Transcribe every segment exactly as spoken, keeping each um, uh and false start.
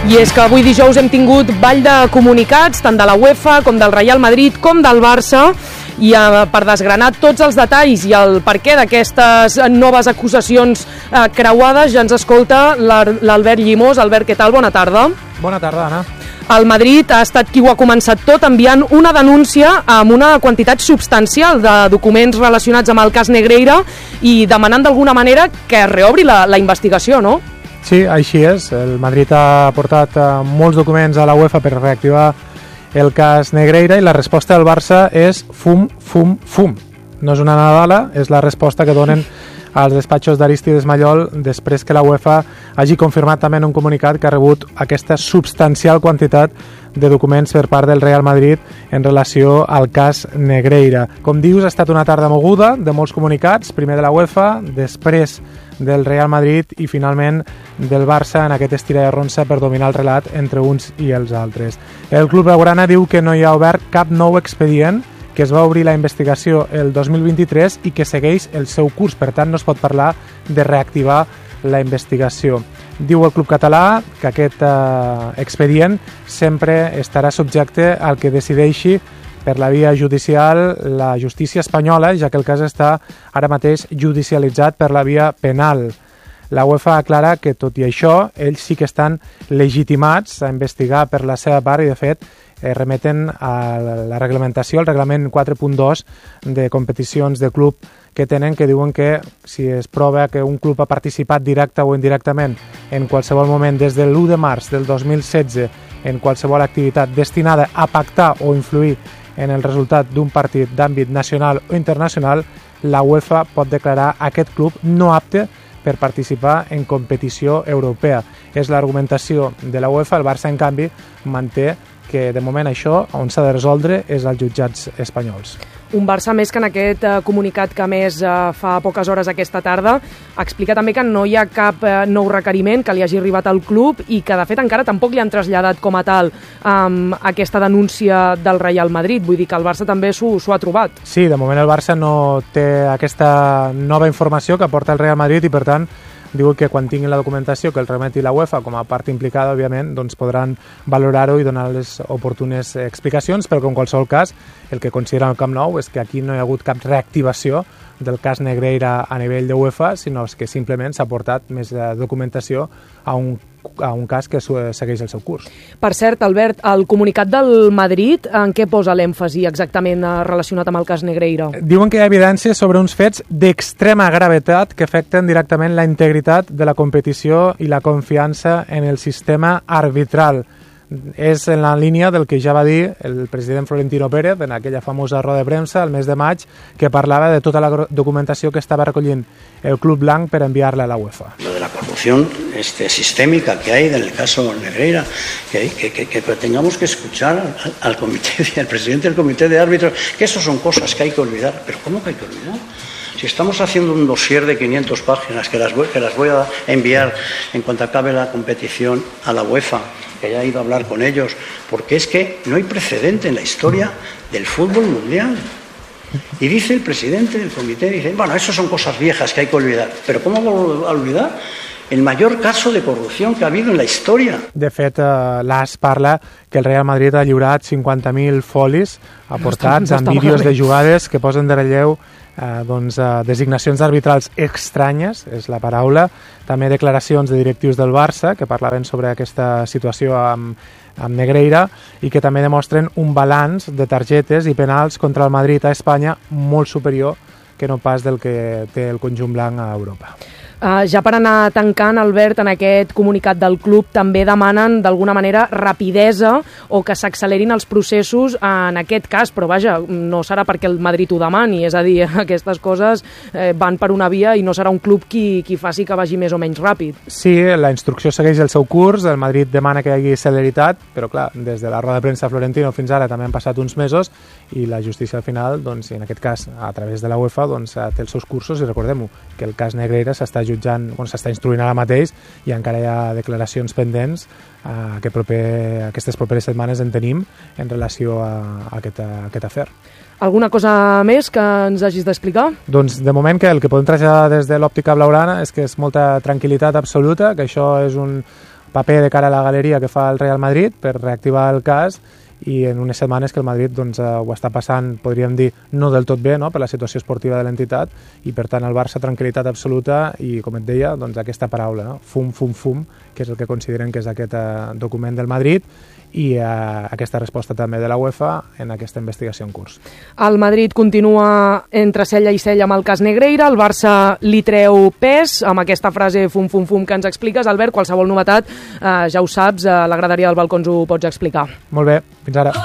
I és que avui dijous hem tingut ball de comunicats, tant de la UEFA com del Real Madrid com del Barça, i eh, per desgranar tots els detalls i el perquè d'aquestes noves acusacions eh, creuades ja ens escolta l'Albert Llimós. Albert, què tal? Bona tarda. Bona tarda, Anna. El Madrid ha estat qui ho ha començat tot enviant una denúncia amb una quantitat substancial de documents relacionats amb el cas Negreira i demanant d'alguna manera que es reobri la, la investigació, no? Sí, així és. El Madrid ha portat uh, molts documents a la UEFA per reactivar el cas Negreira i la resposta del Barça és fum, fum, fum. No és una nadala, és la resposta que donen als despatxos d'Arístides Mallol després que la UEFA hagi confirmat també en un comunicat que ha rebut aquesta substancial quantitat de documents per part del Real Madrid en relació al cas Negreira. Com dius, ha estat una tarda moguda de molts comunicats, primer de la UEFA, després del Real Madrid i finalment del Barça en aquest estira de ronça per dominar el relat entre uns i els altres. El club blaugrana diu que no hi ha obert cap nou expedient, que es va obrir la investigació el dos mil vint-i-tres i que segueix el seu curs, per tant no es pot parlar de reactivar la investigació. Diu el club català que aquest eh, expedient sempre estarà subjecte al que decideixi per la via judicial la justícia espanyola, ja que el cas està ara mateix judicialitzat per la via penal. La UEFA aclara que, tot i això, ells sí que estan legitimats a investigar per la seva part i, de fet, eh, remeten a la reglamentació, el reglament quatre punt dos de competicions de club que tenen, que diuen que si es prova que un club ha participat directe o indirectament en qualsevol moment des de l'u de març del dos mil setze en qualsevol activitat destinada a pactar o influir en el resultat d'un partit d'àmbit nacional o internacional, la UEFA pot declarar aquest club no apte per participar en competició europea. És l'argumentació de la UEFA. El Barça, en canvi, manté que de moment això on s'ha de resoldre és als jutjats espanyols. Un Barça més que en aquest eh, comunicat que més eh, fa poques hores aquesta tarda explica també que no hi ha cap eh, nou requeriment que li hagi arribat al club i que de fet encara tampoc li han traslladat com a tal um, aquesta denúncia del Real Madrid. Vull dir que el Barça també s'ho ha trobat. Sí, de moment el Barça no té aquesta nova informació que aporta el Real Madrid i per tant diu que quan tinguin la documentació que el remeti la UEFA com a part implicada, òbviament, doncs podran valorar-ho i donar les oportunes explicacions, però que en qualsevol cas el que considera el Camp Nou és que aquí no hi ha hagut cap reactivació del cas Negreira a nivell de UEFA, sinó que simplement s'ha portat més documentació a un a un cas que segueix el seu curs. Per cert, Albert, el comunicat del Madrid en què posa l'èmfasi exactament relacionat amb el cas Negreira? Diuen que hi ha evidència sobre uns fets d'extrema gravetat que afecten directament la integritat de la competició i la confiança en el sistema arbitral. És en la línia del que ja va dir el president Florentino Pérez en aquella famosa roda de premsa el mes de maig, que parlava de tota la documentació que estava recollint el Club Blanc per enviar-la a la UEFA. Lo de la corrupción este, sistémica que hay en el caso Negreira, que, que, que, que tengamos que escuchar al, al comité, al presidente del comité de árbitros, que eso son cosas que hay que olvidar. ¿Pero cómo que hay que olvidar? Si estamos haciendo un dossier de quinientas páginas que las, voy, que las voy a enviar en cuanto acabe la competición a la UEFA, que haya ido a hablar con ellos, porque es que no hay precedente en la historia del fútbol mundial. Y dice el presidente del comité, dice, bueno, eso son cosas viejas que hay que olvidar. Pero ¿cómo va a olvidar el mayor caso de corrupción que ha habido en la història? De fet, eh, l'A S parla que el Real Madrid ha lliurat cinquanta mil folis aportats no amb vídeos de jugades que posen de relleu eh, doncs, eh, designacions arbitrals estranyes, és la paraula, també declaracions de directius del Barça que parlaven sobre aquesta situació amb, amb Negreira i que també demostren un balanç de targetes i penals contra el Madrid a Espanya molt superior que no pas del que té el conjunt blanc a Europa. Uh, ja per anar tancant, Albert, en aquest comunicat del club també demanen d'alguna manera rapidesa o que s'accelerin els processos en aquest cas, però vaja, no serà perquè el Madrid ho demani, és a dir, aquestes coses eh, van per una via i no serà un club qui, qui faci que vagi més o menys ràpid. Sí, la instrucció segueix el seu curs, el Madrid demana que hi hagi celeritat, però clar, des de la roda de premsa Florentino fins ara també han passat uns mesos i la justícia al final, doncs, en aquest cas, a través de la UEFA, doncs, té els seus cursos i recordem-ho, que el cas Negreira s'està jutjant, bueno, s'està instruint ara mateix i encara hi ha declaracions pendents eh, que proper, aquestes properes setmanes en tenim en relació a, a, aquest, a aquest afer. Alguna cosa més que ens hagis d'explicar? Doncs de moment que el que podem traslladar des de l'òptica blaugrana és que és molta tranquil·litat absoluta, que això és un paper de cara a la galeria que fa el Real Madrid per reactivar el cas, i en unes setmanes que el Madrid doncs, ho està passant, podríem dir, no del tot bé, no?, per la situació esportiva de l'entitat, i per tant el Barça tranquil·litat absoluta i, com et deia, doncs, aquesta paraula, no?, fum, fum, fum, que és el que consideren que és aquest uh, document del Madrid, i uh, aquesta resposta també de la UEFA en aquesta investigació en curs. El Madrid continua entre cella i cella amb el cas Negreira, el Barça li treu pes amb aquesta frase fum, fum, fum que ens expliques. Albert, qualsevol novetat, eh, ja ho saps, a la graderia del balcó ens ho pots explicar. Molt bé, fins ara.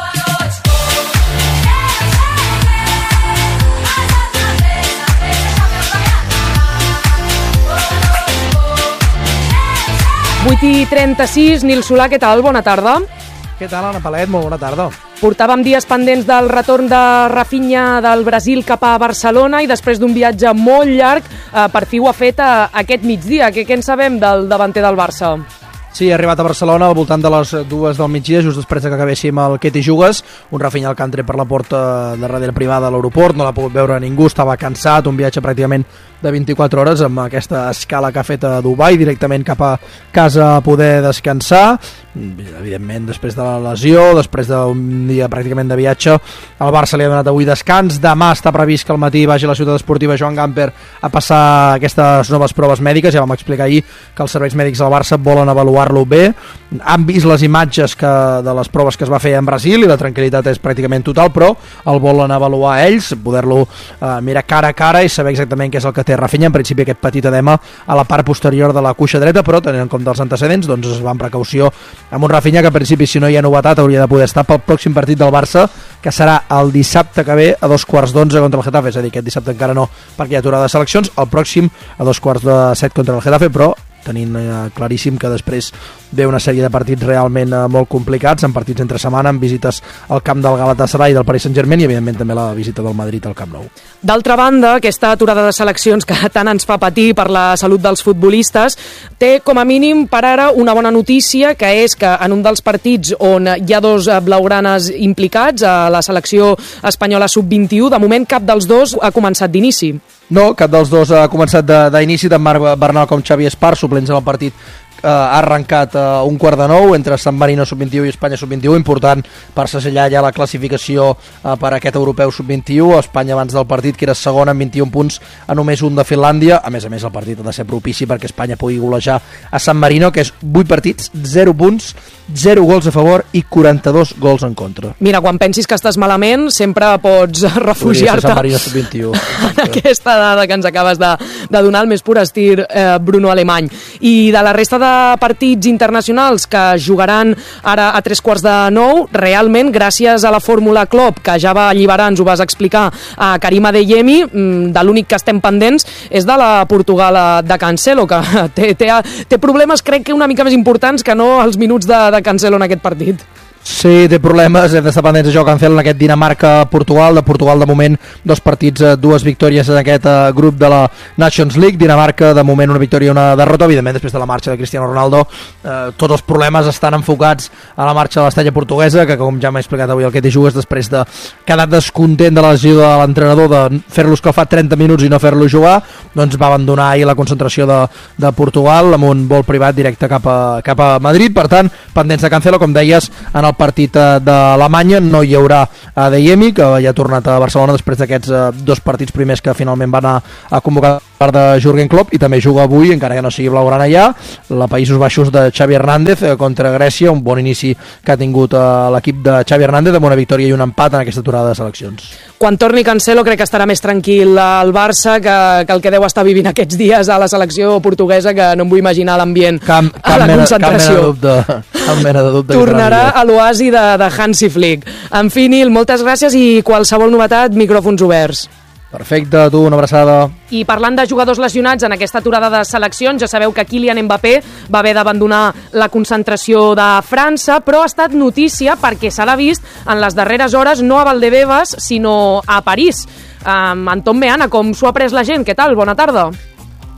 vuit i trenta-sis, Nil Solà, què tal? Bona tarda. Què tal, Anna Palet? Molt bona tarda. Portàvem dies pendents del retorn de Rafinha del Brasil cap a Barcelona i després d'un viatge molt llarg, eh, per fi ho ha fet a, aquest migdia. Què, què en sabem del davanter del Barça? Sí, ha arribat a Barcelona al voltant de les dues del migdia, just després que acabéssim el Què t'hi jugues. Un Rafinha al que ha entrat per la porta de darrere privada a l'aeroport, no l'ha pogut veure ningú, estava cansat, un viatge pràcticament de vint-i-quatre hores amb aquesta escala que ha fet a Dubai, directament cap a casa a poder descansar. Evidentment, després de la lesió, després d'un dia pràcticament de viatge, el Barça li ha donat avui descans. Demà està previst que al matí vagi a la ciutat esportiva Joan Gamper a passar aquestes noves proves mèdiques. Ja vam explicar ahir que els serveis mèdics del Barça volen avaluar-lo bé. Han vist les imatges que, de les proves que es va fer en Brasil i la tranquil·litat és pràcticament total, però el volen avaluar ells, poder-lo eh, mirar cara a cara i saber exactament què és el que té Rafinha. En principi aquest petit edema a la part posterior de la cuixa dreta, però tenint en compte els antecedents, doncs es va amb precaució amb un Rafinha que en principi, si no hi ha novetat, hauria de poder estar pel pròxim partit del Barça, que serà el dissabte que ve a dos quarts d'onze contra el Getafe. És a dir, aquest dissabte encara no, perquè hi ha aturada de seleccions, el pròxim a dos quarts de set contra el Getafe, però tenint eh, claríssim que després ve una sèrie de partits realment eh, molt complicats, en partits entre setmana, amb visites al camp del Galatasaray i del Paris Saint-Germain i evidentment també la visita del Madrid al Camp Nou. D'altra banda, aquesta aturada de seleccions que tant ens fa patir per la salut dels futbolistes té com a mínim per ara una bona notícia, que és que en un dels partits on hi ha dos blaugranes implicats, a la selecció espanyola sub vint-i-u, de moment cap dels dos ha començat d'inici. No, cap dels dos ha començat d'inici, tant Marc Bernal com Xavi Espar, suplents en el partit, eh, ha arrencat eh, un quart de nou entre San Marino sub vint-i-u i Espanya sub vint-i-u, important per segellar ja la classificació eh, per aquest europeu sub vint-i-u. Espanya abans del partit, que era segona amb vint-i-un punts a només un de Finlàndia. A més a més, el partit ha de ser propici perquè Espanya pugui golejar a San Marino, que és vuit partits, zero punts, zero gols a favor i quaranta-dos gols en contra. Mira, quan pensis que estàs malament, sempre pots refugiar-te San Marino sub vint-i-u en aquesta dada que ens acabes de, de donar, el més pur estir eh, Bruno Alemany. I de la resta de partits internacionals que jugaran ara a tres quarts de nou, realment, gràcies a la Fórmula Club, que ja va alliberar, ens ho vas explicar, a Karim Adeyemi, de l'únic que estem pendents és de la Portugal de Cancelo, que té, té, té problemes, crec que una mica més importants que no els minuts de, de Cancelo en aquest partit. Sí, té problemes, hem d'estar pendents de Joao Cancelo en aquest Dinamarca-Portugal. De Portugal, de moment, dos partits, dues victòries en aquest uh, grup de la Nations League. Dinamarca, de moment, una victòria i una derrota. Evidentment, després de la marxa de Cristiano Ronaldo, eh, tots els problemes estan enfocats a la marxa de l'estrella portuguesa, que, com ja m'he explicat avui el Què t'hi jugues, després de quedar descontent de la lesió de l'entrenador, de fer-lo escalfar trenta minuts i no fer-lo jugar, doncs va abandonar ahir la concentració de, de Portugal amb un vol privat directe cap a, cap a Madrid. Per tant, pendents de Cancelo, com deies, en el partit d'Alemanya no hi haurà Adeyemi, que ja ha tornat a Barcelona després d'aquests dos partits primers que finalment va anar a convocar part de Jürgen Klopp, i també juga avui, encara que no sigui blaugrana ja, la Països Baixos de Xavi Hernández contra Grècia, un bon inici que ha tingut l'equip de Xavi Hernández amb una victòria i un empat en aquesta aturada de seleccions. Quan torni Cancelo crec que estarà més tranquil al Barça que, que el que deu estar vivint aquests dies a la selecció portuguesa, que no em vull imaginar l'ambient a la mena, concentració. Cap mena de dubte. Cap mena de dubte. Tornarà a l'oasi de, de Hansi Flick. En fi, Nil, moltes gràcies i qualsevol novetat, micròfons oberts. Perfecte, tu, una abraçada. I parlant de jugadors lesionats en aquesta aturada de seleccions, ja sabeu que Kylian Mbappé va haver d'abandonar la concentració de França, però ha estat notícia perquè se l'ha vist en les darreres hores no a Valdebebas, sinó a París. Um, Anton Meana, com s'ho ha pres la gent? Què tal? Bona tarda.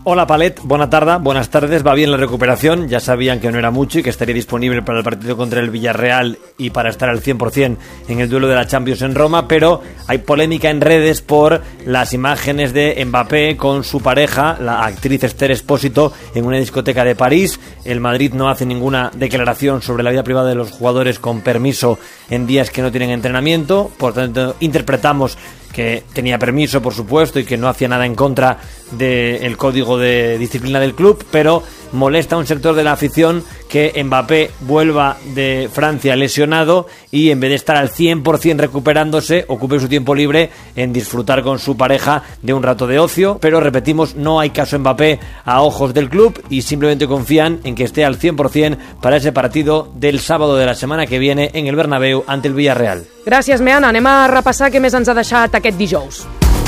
Hola Palet, buena tarde, buenas tardes, va bien la recuperación, ya sabían que no era mucho y que estaría disponible para el partido contra el Villarreal y para estar al cien por ciento en el duelo de la Champions en Roma, pero hay polémica en redes por las imágenes de Mbappé con su pareja, la actriz Esther Expósito, en una discoteca de París. El Madrid no hace ninguna declaración sobre la vida privada de los jugadores con permiso en días que no tienen entrenamiento, por tanto interpretamos que tenía permiso, por supuesto, y que no hacía nada en contra del código de disciplina del club, pero molesta a un sector de la afición que Mbappé vuelva de Francia lesionado y en vez de estar al cien por ciento recuperándose, ocupe su tiempo libre en disfrutar con su pareja de un rato de ocio. Pero repetimos, no hay caso Mbappé a ojos del club y simplemente confían en que esté al cien por ciento para ese partido del sábado de la semana que viene en el Bernabéu ante el Villarreal. Gràcies, Meana. Anem a repassar què més ens ha deixat aquest dijous.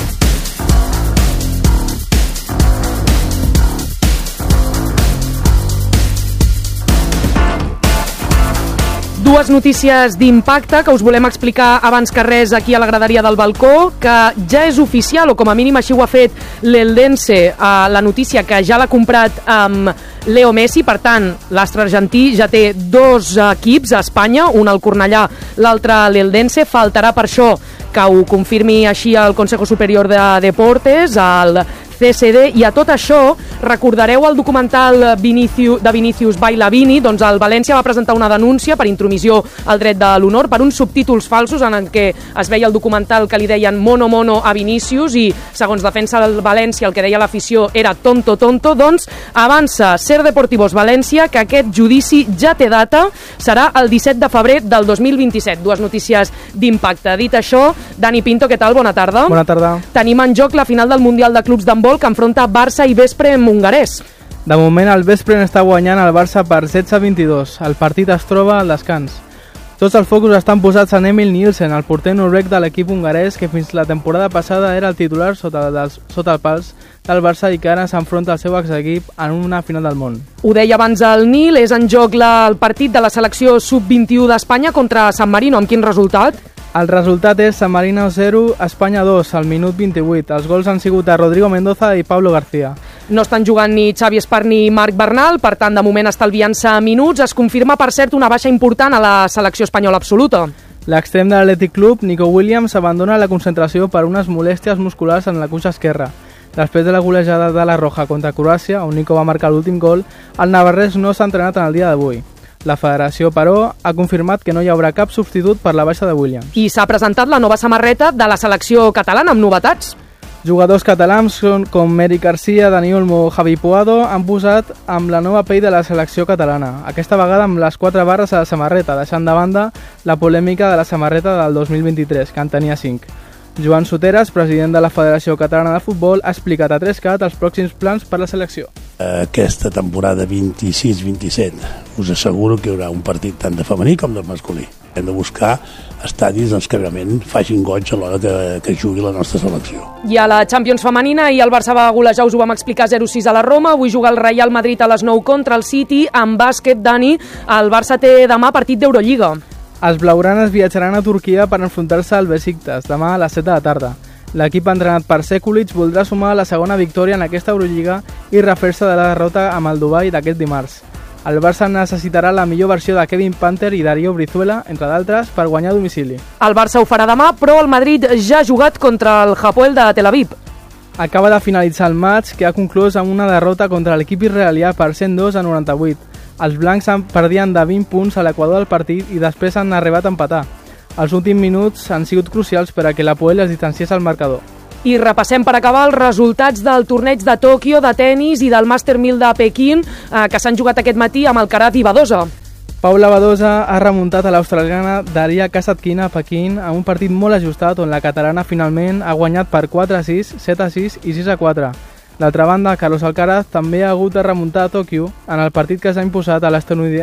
Dues notícies d'impacte que us volem explicar abans que res aquí a la graderia del balcó, que ja és oficial, o com a mínim així ho ha fet l'Eldense, eh, la notícia que ja l'ha comprat amb Leo Messi. Per tant, l'astre argentí ja té dos equips a Espanya, un al Cornellà, l'altre a l'Eldense. Faltarà per això que ho confirmi així el Consejo Superior de Deportes, el C S D, i a tot això recordareu el documental Vinicius, de Vinicius Bailavini. Doncs el València va presentar una denúncia per intromissió al dret de l'honor per uns subtítols falsos en què es veia el documental que li deien mono mono a Vinicius i segons defensa el València el que deia l'afició era tonto tonto. Doncs avança Ser Deportivos València que aquest judici ja té data, serà el disset de febrer del dos mil vint-i-set. Dues notícies d'impacte. Dit això, Dani Pinto, què tal? Bona tarda. Bona tarda. Tenim en joc la final del Mundial de Clubs d'handbol que enfronta Barça i Vespre en hongarès. De moment el Vespre està guanyant el Barça per setze a vint-i-dos. El partit es troba al descans. Tots els focus estan posats en Emil Nielsen, el porter noruec de l'equip hongarès que fins la temporada passada era el titular sota, dels, sota el pals del Barça i que ara s'enfronta al seu exequip en una final del món. Ho deia abans el Nil, és en joc la, el partit de la selecció sub vint-i-u d'Espanya contra San Marino. Amb quin resultat? El resultat és San Marino zero, Espanya dos, al minut vint-i-vuit. Els gols han sigut de Rodrigo Mendoza i Pablo García. No estan jugant ni Xavi Espar ni Marc Bernal, per tant, de moment estalviant-se minuts. Es confirma, per cert, una baixa important a la selecció espanyola absoluta. L'extrem de l'Athletic Club, Nico Williams, abandona la concentració per unes molèsties musculars en la cuixa esquerra. Després de la golejada de la Roja contra Croàcia, on Nico va marcar l'últim gol, el navarrès no s'ha entrenat en el dia d'avui. La federació, però, ha confirmat que no hi haurà cap substitut per la baixa de Williams. I s'ha presentat la nova samarreta de la selecció catalana amb novetats. Jugadors catalans com Eric Garcia, Dani Olmo o Javi Puado han posat amb la nova pell de la selecció catalana, aquesta vegada amb les quatre barres a la samarreta, deixant de banda la polèmica de la samarreta del dos mil vint-i-tres, que en tenia cinc. Joan Soteras, president de la Federació Catalana de Futbol, ha explicat a tres cat els pròxims plans per la selecció. Aquesta temporada vint-i-sis vint-i-set us asseguro que hi haurà un partit tant de femení com de masculí. Hem de buscar estadis doncs, que realment facin goig a l'hora que, que jugui la nostra selecció. I a la Champions femenina, i el Barça va golejar, us ho vam explicar, zero sis a la Roma. Avui juga el Real Madrid a les nou contra el City. En bàsquet, Dani, el Barça té demà partit d'Eurolliga. Els blaugranes viatjaran a Turquia per enfrontar-se al Besiktas demà a les set de la tarda. L'equip entrenat per Sekulic voldrà sumar la segona victòria en aquesta Eurolliga i refer-se de la derrota amb el Dubai d'aquest dimarts. El Barça necessitarà la millor versió de Kevin Panther i Darío Brizuela, entre d'altres, per guanyar a domicili. El Barça ho farà demà, però el Madrid ja ha jugat contra el Hapoel de Tel Aviv. Acaba de finalitzar el match, que ha conclòs amb una derrota contra l'equip israelià per cent dos a noranta-vuit. Els blancs perdien de vint punts a l'equador del partit i després han arribat a empatar. Els últims minuts han sigut crucials per a que l'Hapoel es distanciés al marcador. I repassem per acabar els resultats del torneig de Tòquio de tennis i del Master mil de Pequín, eh, que s'han jugat aquest matí amb Alcaraz i Badosa. Paula Badosa ha remuntat a l'australiana Daria Kasatkina a Pequín en un partit molt ajustat on la catalana finalment ha guanyat per quatre a sis, set a sis i sis a quatre. D'altra banda, Carlos Alcaraz també ha hagut de remuntar a Tòquio en el partit que s'ha imposat a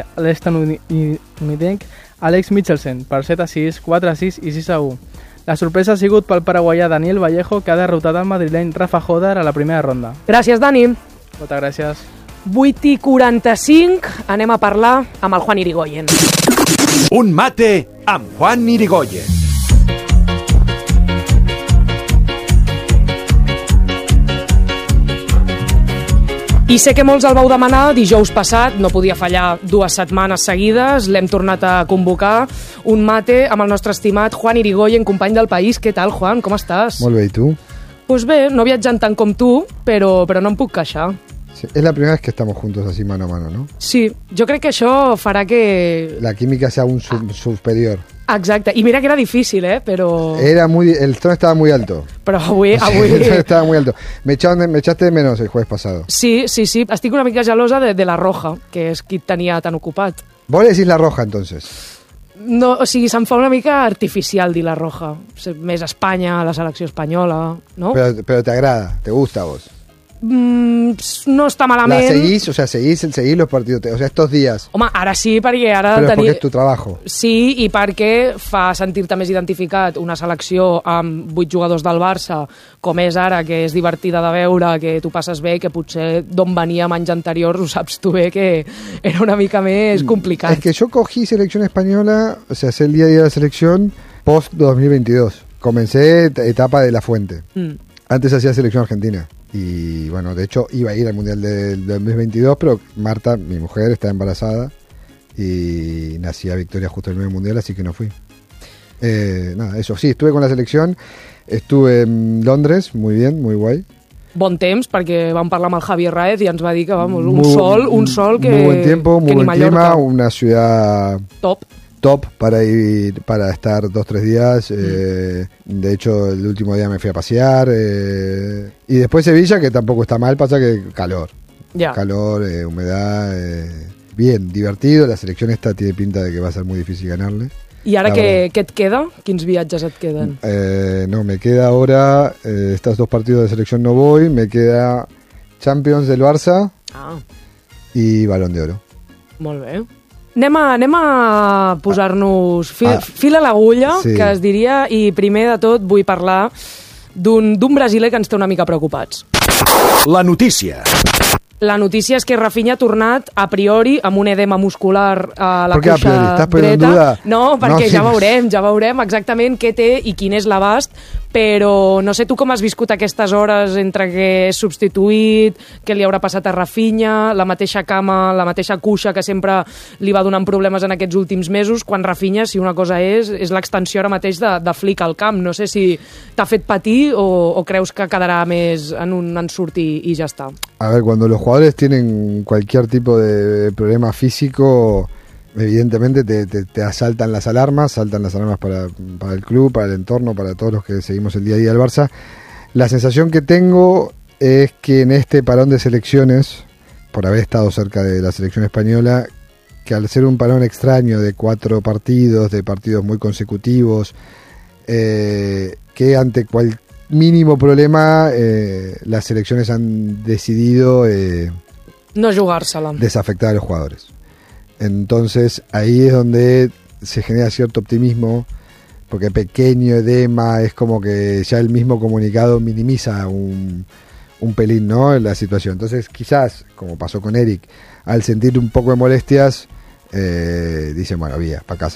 l'estanunidenc Alex Michelsen per set a sis, quatre a sis i sis a u. La sorpresa ha sigut pel paraguaià Daniel Vallejo, que ha derrotat el madrileny Rafa Joder a la primera ronda. Gràcies, Dani. Moltes gràcies. vuit i quaranta-cinc, anem a parlar amb el Juan Irigoyen. Un mate amb Juan Irigoyen. I sé que molts el vau demanar dijous passat, no podia fallar dues setmanes seguides, l'hem tornat a convocar, un mate amb el nostre estimat Juan Irigoyen, company del País. Què tal, Juan? Com estàs? Molt bé, i tu? Pues bé, no viatjant tant com tu, però, però no em puc queixar. Sí, es la primera vez que estamos juntos así mano a mano, ¿no? Sí, jo crec que això farà que... La química sea un sub superior. Exacte, i mira que era difícil, eh, però... Era muy, el tono estaba muy alto. Però avui... avui... El tono estaba muy alto. Me, echaron, me echaste de menos el jueves pasado. Sí, sí, sí, estic una mica gelosa de, de la Roja, que és qui et tenia tan ocupat. Vos le decís la Roja, entonces. No, o sigui, se'm fa una mica artificial dir la Roja. Més Espanya, la selecció espanyola, no? Pero, pero te agrada, te gusta a vos. Mm, no està malament. ¿La seguís? O sea, seguís, seguís los partidos. O sea, estos días. Home, ara sí, perquè ara... Però és tenia... perquè és tu trabajo. Sí, i perquè fa sentir-te més identificat una selecció amb vuit jugadors del Barça, com és ara, que és divertida de veure, que tu passes bé, que potser d'on veníem anys anteriors, ho saps tu bé, que era una mica més complicat. Es que yo cogí selección española, o sea, hace el día a día de la selección post dos mil veintidós. Comencé etapa de La Fuente. Mm. Antes hacía selección argentina. Y bueno, de hecho iba a ir al Mundial del dos mil veintidós, pero Marta, mi mujer, está embarazada y nacía Victoria justo en el nuevo Mundial, así que no fui. Eh, nada, eso sí, estuve con la selección, estuve en Londres, muy bien, muy guay. Bon temps, perquè vam parlar amb el Javier Raez i ens va dir que vamos, un muy, sol, un sol que muy buen tiempo, muy que buen ni Mallorca. clima, una ciudad top. top para ir para estar dos tres días. Mm. Eh, de hecho, el último día me fui a pasear. Eh, y después Sevilla, que tampoco está mal, pasa que calor. Yeah. Calor, eh, humedad. Eh, bien, divertido. La selección esta tiene pinta de que va a ser muy difícil ganarle. I ara què, què et queda? Quins viatges et queden? Eh, no, me queda ahora, eh, estos dos partidos de selección no voy, me queda Champions del Barça ah. y Balón de Oro. Molt bé. Anem a, anem a posar-nos fil, ah, fil a l'agulla, sí. que es diria, i primer de tot vull parlar d'un brasiler que ens té una mica preocupats. La notícia. La notícia és que Rafinha ha tornat a priori amb un edema muscular a la cuixa dreta. Duda? No, perquè no, sí. ja veurem, ja veurem exactament què té i quin és l'abast, però no sé tu com has viscut aquestes hores entre que és substituït, què li haurà passat a Rafinha, la mateixa cama, la mateixa cuixa que sempre li va donant problemes en aquests últims mesos, quan Rafinha, si una cosa és, és l'extensió ara mateix de, de Flick al camp. No sé si t'ha fet patir o, o creus que quedarà més en un ensurt i, i ja està. A ver, cuando los jugadores tienen cualquier tipo de problema físico, evidentemente te, te, te asaltan las alarmas, saltan las alarmas para, para el club, para el entorno, para todos los que seguimos el día a día del Barça. La sensación que tengo es que en este parón de selecciones, por haber estado cerca de la selección española, que al ser un parón extraño de cuatro partidos, de partidos muy consecutivos, eh, que ante cualquier mínimo problema, eh, las selecciones han decidido eh, no jugársela, desafectar a los jugadores. Entonces ahí es donde se genera cierto optimismo, porque pequeño edema es como que ya el mismo comunicado minimiza un, un pelín, ¿no?, la situación. Entonces quizás, como pasó con Eric, al sentir un poco de molestias, eh, dicen, bueno, vía, para casa.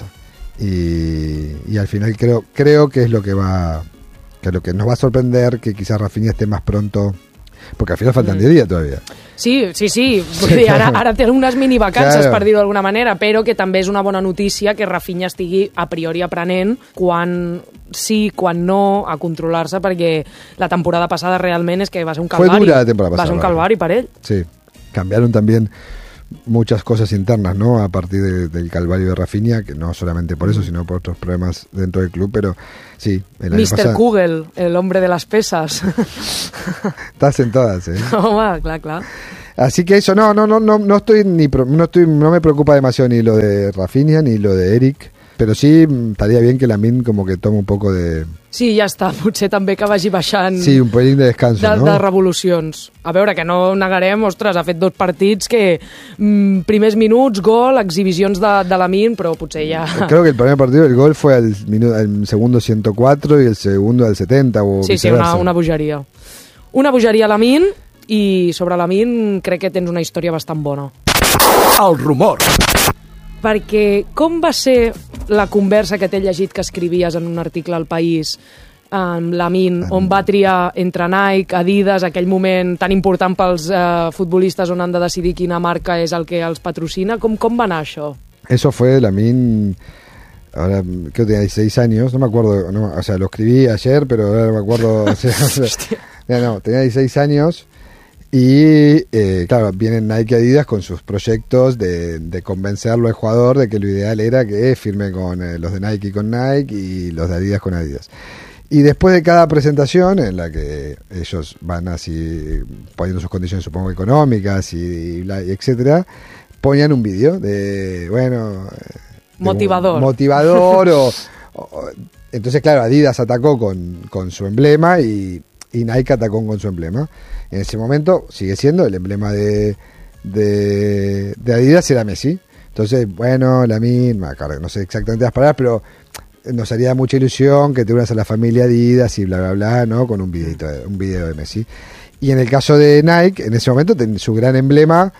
Y, y al final creo, creo que es lo que va... que lo que nos va a sorprender que quizás Rafinha esté más pronto, porque al final faltan mm. diez días todavía. Sí, sí, sí, sí ara, ara té unes mini vacances, claro, per dir-ho d'alguna manera, però que també és una bona notícia que Rafinha estigui a priori aprenent quan sí, quan no, a controlar-se, perquè la temporada passada realment és que va ser un calvari. Fue dura la temporada pasada. Va ser un calvari per ell. Sí, cambiaron también muchas cosas internas, ¿no?, a partir de, del calvario de Rafinha, que no solamente por eso, sino por otros problemas dentro del club, pero sí, el año mister pasado... Kugel, el hombre de las pesas. Estás en todas, ¿eh? Home, clar, clar. Así que eso, no, no, no, no, no estoy ni, no estoy, no me preocupa demasiado ni lo de Rafinha ni lo de Eric, pero sí estaría bien que Lamine como que tome un poco de... Sí, ja està, potser també que vagi baixant... Sí, un pelín de descanso, de, ¿no? De revolucions. A veure, que no negarem, ostres, ha fet dos partits que mm, primers minuts, gol, exhibicions de, de Lamine, però potser ja... Creo que el primer partido, el gol fue al, minuto, al segundo ciento cuatro y el segundo al setenta o sí, sí, una, una bogeria. Una bogeria Lamine, i sobre Lamine crec que tens una història bastant bona. El rumor. Perquè com va ser la conversa que t'he llegit que escrivies en un article al País um, Lamine, on va triar entre Nike, Adidas, aquell moment tan important pels uh, futbolistes on han de decidir quina marca és el que els patrocina. Com, com va anar això? Eso fue Lamine, ahora creo que tenía dieciséis años, no me acuerdo, no, o sea, lo escribí ayer, pero ahora no me acuerdo, o sea, o sea, no, no, tenía dieciséis años. Y eh, claro, vienen Nike y Adidas con sus proyectos de, de convencerlo al jugador de que lo ideal era que firme con eh, los de Nike con Nike y los de Adidas con Adidas. Y después de cada presentación, en la que ellos van así poniendo sus condiciones, supongo, económicas y, y, bla, y etcétera, ponían un vídeo de, bueno... De motivador. Un, motivador o, o... Entonces, claro, Adidas atacó con, con su emblema y, y Nike atacó con su emblema. En ese momento sigue siendo el emblema de, de, de Adidas era Messi. Entonces, bueno, Lamine, no sé exactamente las palabras, pero nos haría mucha ilusión que te unas a la familia Adidas y bla, bla, bla, ¿no? Con un videito, un video de Messi. Y en el caso de Nike, en ese momento su gran emblema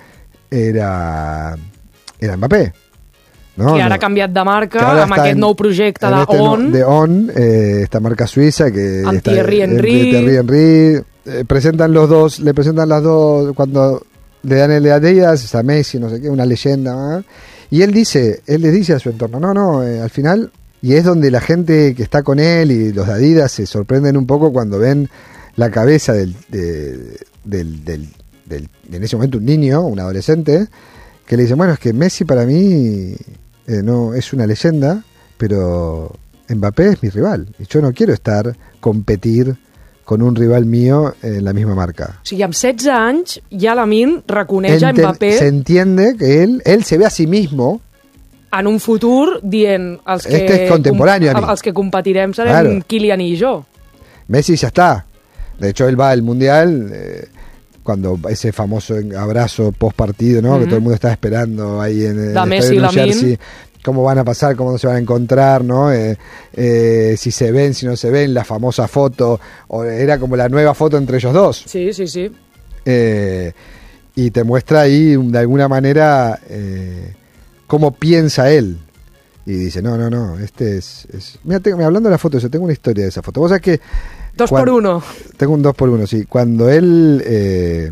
era, era Mbappé. No, que ara no. ha canviat de marca amb aquest en, nou projecte en de este On. No, de On, eh, esta marca suiza que amb está, Thierry Henry. De Thierry Henry. Eh, presentan los dos, le presentan las dos cuando le dan el de Adidas, a Messi, no sé qué, una leyenda. ¿eh? Y él dice, él les dice a su entorno, no, no, eh, al final, y es donde la gente que está con él y los de Adidas se sorprenden un poco cuando ven la cabeza del, de, del, del, del, en ese momento un niño, un adolescente, que le dice, bueno, es que Messi para mí eh, no es una leyenda, pero Mbappé es mi rival, y yo no quiero estar, competir con un rival mío en la misma marca. O sigui, amb setze anys ja Lamine reconeix a Enten- Mbappé se entiende que él, él se ve a sí mismo. en un futur dient els que, Este es contemporáneo a mí. els que competirem serem Claro. Kylian i jo. Messi ya está. De hecho, él va al Mundial eh, cuando ese famoso abrazo post partido, ¿no? Ujú. Que todo el mundo está esperando ahí en el Da estadio Messi de y New Lamine. Jersey. Cómo van a pasar, cómo se van a encontrar, ¿no? Eh, eh, si se ven, si no se ven, la famosa foto. O era como la nueva foto entre ellos dos. Sí, sí, sí. Eh, y te muestra ahí, de alguna manera, eh, cómo piensa él. Y dice, no, no, no, este es... es... Mira, tengo, hablando de la foto, yo tengo una historia de esa foto. Vos sabés que... Dos cuan- por uno. Tengo un dos por uno, sí. Cuando él... Eh,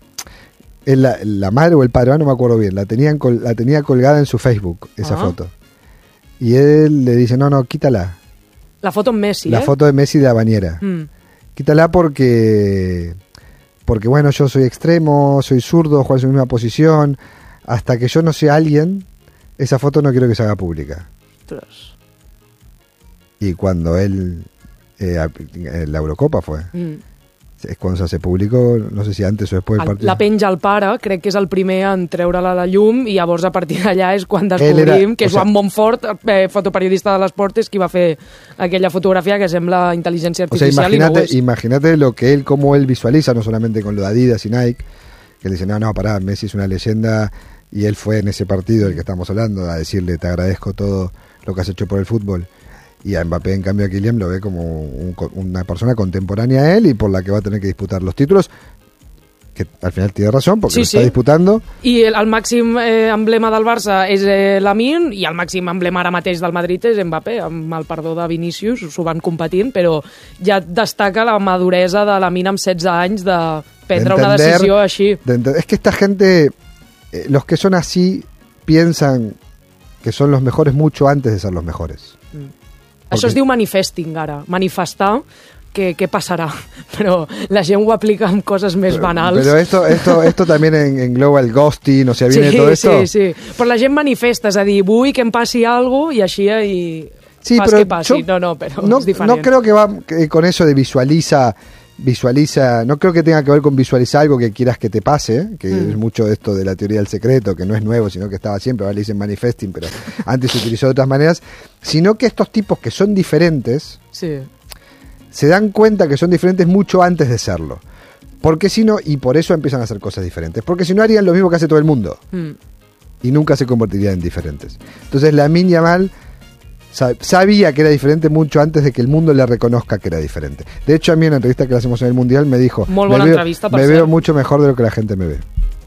él la, la madre o el padre, ah, no me acuerdo bien, la, tenían col- la tenía colgada en su Facebook, esa Ah. foto. Y él le dice, no, no, quítala. La foto amb Messi, La eh? foto de Messi de la bañera. Mm. Quítala porque, porque bueno, yo soy extremo, soy zurdo, juego en su misma posición. Hasta que yo no sea alguien, esa foto no quiero que se haga pública. Ostres. Y cuando él, eh, a- en la Eurocopa fue, Mm. es cuando se hace público, no sé si antes o después del El, partido. la penja el pare, crec que és el primer en treure-la a la llum i llavors a partir d'allà és quan Ell descobrim era- que o sea- Joan Montfort, eh, fotoperiodista de l'esport, és qui va fer aquella fotografia que sembla intel·ligència O sea, artificial i no ho imagínate, és. imagínate lo que él, como él visualiza, no solamente con lo de Adidas y Nike, que le dice, no, no, pará, Messi es una leyenda, y él fue en ese partido del que estamos hablando, a decirle, te agradezco todo lo que has hecho por el fútbol. Y a Mbappé, en cambio, a Kylian lo ve como un co- una persona contemporánea a él y por la que va a tener que disputar los títulos, que al final tiene razón, porque Sí, lo está sí. disputando. I el, el màxim eh, emblema del Barça és eh, Lamine i el màxim emblema ara mateix del Madrid és Mbappé, amb el perdó de Vinícius, s'ho van competint, però ja destaca la maduresa de Lamine amb setze anys de prendre de una entender- decisió així. de ente- es que esta gente, eh, los que son así, piensan que son los mejores mucho antes de ser los mejores. Això es diu manifesting ara, manifestar què, què passarà, però la gent ho aplica amb coses més banals. Pero esto, esto, esto también en, en Global Ghosting, o sea, viene sí, todo esto. Sí, sí, però la gent manifesta, és a dir, vull que em passi alguna cosa i així i Sí, fas pero que passi. yo No, no, però no, és diferent. no creo que va eh, con eso de visualiza, visualiza, no creo que tenga que ver con visualizar algo que quieras que te pase, que Mm. es mucho esto de la teoría del secreto, que no es nuevo, sino que estaba siempre, ahora le dicen manifesting, pero antes se utilizó de otras maneras, sino que estos tipos que son diferentes, Sí. se dan cuenta que son diferentes mucho antes de serlo. Porque si no, y por eso empiezan a hacer cosas diferentes, porque si no harían lo mismo que hace todo el mundo. Mm. Y nunca se convertirían en diferentes. Entonces Lamine Yamal sa- sabía que era diferente mucho antes de que el mundo le reconozca que era diferente. De hecho, a mí en la entrevista que le hacemos en el Mundial me dijo, Molt me, bona veo, entrevista, per me cert. veo mucho mejor de lo que la gente me ve,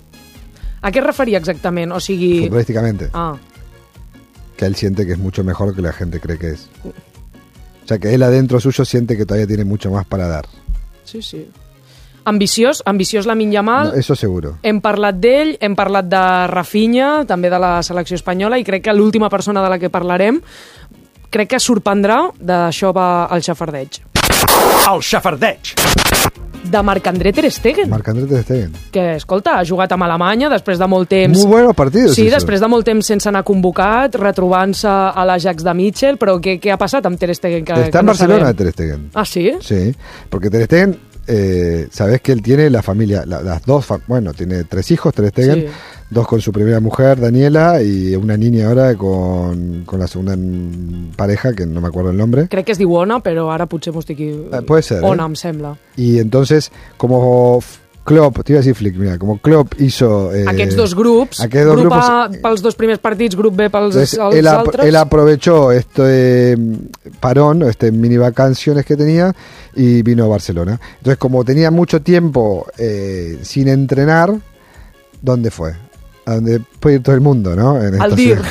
A què es referia exactament? O sigui... futbolísticamente, Ah, que él siente que es mucho mejor que la gente cree que es. O sea que él adentro suyo siente que todavía tiene mucho más para dar. Sí, sí. Ambiciós, ambiciós Lamine Yamal. No, eso seguro. Hem parlat d'ell, hem parlat de Rafinha, també de la selecció espanyola, i crec que l'última persona de la que parlarem crec que sorprendrà, d'això va el xafardeig. El xafardeig. De Marc-André Ter Stegen. Marc-André Ter Stegen. Que, escolta, ha jugat amb Alemanya després de molt temps... Muy buenos partidos. Sí, eso. després de molt temps sense anar convocat, retrobant-se a l'Ajax de Mitchell, però què, què ha passat amb Ter Stegen? Que, Está que en no Barcelona sabem? Ter Stegen. Ah, sí? Sí, porque Ter Stegen, eh, sabes que él tiene la familia, la, las dos, fa bueno, tiene tres hijos, Ter Stegen, sí. Dos con su primera mujer, Daniela, y una niña ahora con, con la segunda pareja, que no me acuerdo el nombre. Crec que es diu Ona, però ara potser m'ho estic... Eh, puede ser, Ona, ¿eh? em sembla. Y entonces, como Klopp, te iba a decir Flick, mira, como Klopp hizo... Eh, Aquests dos grups, aquests dos grup grupos, A pels dos primers partits, grup B pels entonces, els él, ap altres... él aprovechó este parón, este mini vacaciones que tenía, y vino a Barcelona. Entonces, como tenía mucho tiempo eh, sin entrenar, ¿dónde fue? A donde puede ir todo el mundo, ¿no? En Al D I R.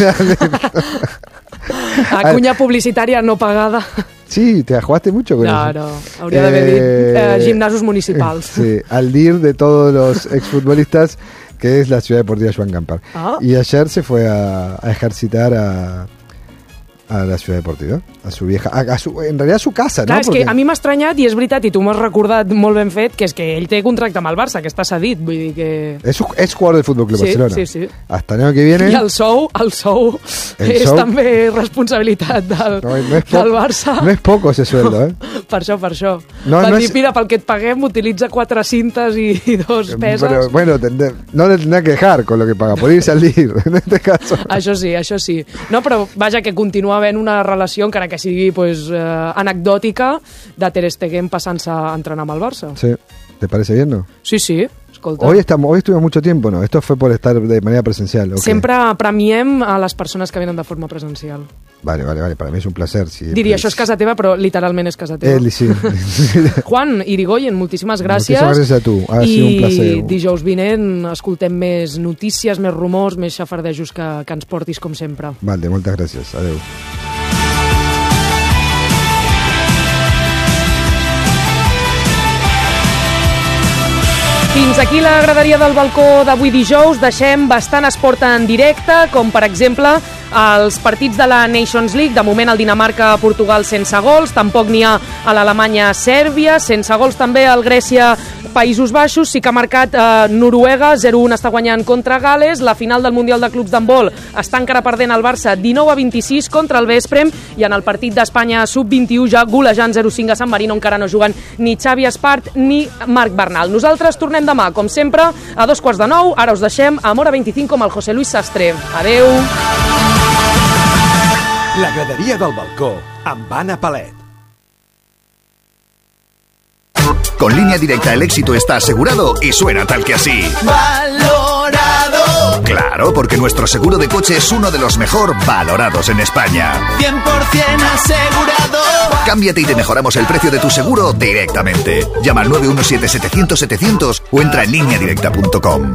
Acuña publicitària no pagada. Sí, te jugaste mucho con no, eso. No, hauria d'haver dit eh, gimnasos municipals. Sí, al D I R de todos los exfutbolistas, que es la Ciudad Deportiva Joan Campar. Ah. Y ayer se fue a, a ejercitar a, a la Ciudad Deportiva, a su vieja, a, a su, en realidad a su casa, Clar, ¿no? és Porque... que a mi m'ha estranyat, i és veritat, i tu m'has recordat molt ben fet, que és que ell té contracte amb el Barça, que està cedit, vull dir que... Es, es jugador del Fútbol Club Sí, Barcelona. sí, sí. Hasta el año que viene... I el sou, el sou El és sou? també responsabilitat del, No, no es del poco, Barça. no es poco ese sueldo, ¿eh? Per això, per això. No, Van no dir, és- mira, pel que et paguem, utilitza quatre cintes i, i dos peses. Pero bueno, tendré- no le tendrá que dejar con lo que paga, por irse al D I R, en este caso. Això sí, això sí. No, però vaja, que continua havent una relació, encara que sigui pues, eh, anecdòtica, de Ter Stegen passant-se a entrenar amb el Barça. Sí, ¿te parece bien, no? Sí, sí, escolta. Hoy estamos, hoy estuvimos mucho tiempo, ¿no? Esto fue por estar de manera presencial. ¿ok? Sempre premiem a les persones que venen de forma presencial. Vale, vale, vale, para mí es un placer. Sí, Diria, això és casa teva, però literalment és casa teva. Él, sí. Juan Irigoyen, moltíssimes gràcies. Moltíssimes gràcies a tu, ha I sido un placer. dijous vinent escoltem més notícies, més rumors, més xafardejos que, que ens portis, com sempre. Vale, moltes gràcies. Adéu. Fins aquí la graderia del balcó d'avui dijous. Deixem bastant esport en directe, com per exemple els partits de la Nations League. De moment el Dinamarca-Portugal sense gols, tampoc n'hi ha a l'Alemanya-Sèrbia, sense gols també el Grècia-Països Baixos. Sí que ha marcat eh, Noruega, zero a un està guanyant contra Gales. La final del Mundial de Clubs d'handbol està encara perdent el Barça dinou a vint-i-sis contra el Vesprem, i en el partit d'Espanya sub vint-i-u ja golejant zero a cinc a San Marino encara no juguen ni Xavi Espart ni Marc Bernal. Nosaltres tornem demà, com sempre, a dos quarts de nou. Ara us deixem amb Hora vint-i-cinc amb el José Luis Sastre. Adeu! La graderia del balcó amb Anna Palet. Con Línea Directa el éxito está asegurado y suena tal que así. Valorado. Claro, porque nuestro seguro de coche es uno de los mejor valorados en España. cien por ciento asegurado. Cámbiate y te mejoramos el precio de tu seguro directamente. Llama al nueve uno siete setecientos setecientos o entra en línea directa punto com.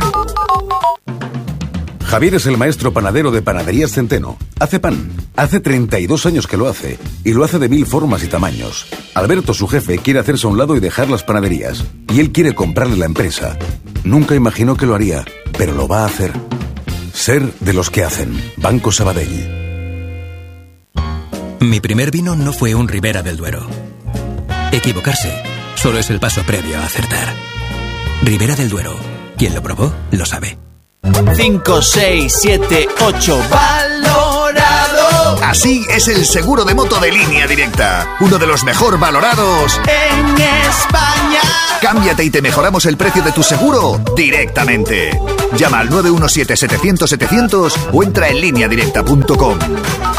Javier es el maestro panadero de Panaderías Centeno. Hace pan. Hace treinta y dos años que lo hace. Y lo hace de mil formas y tamaños. Alberto, su jefe, quiere hacerse a un lado y dejar las panaderías. Y él quiere comprarle la empresa. Nunca imaginó que lo haría, pero lo va a hacer. Ser de los que hacen. Banco Sabadell. Mi primer vino no fue un Ribera del Duero. Equivocarse solo es el paso previo a acertar. Ribera del Duero. Quien lo probó, lo sabe. cinco, seis, siete, ocho. Valorado. Así es el seguro de moto de Línea Directa. Uno de los mejor valorados en España. Cámbiate y te mejoramos el precio de tu seguro directamente. Llama al nueve uno siete setecientos setecientos o entra en línea directa punto com.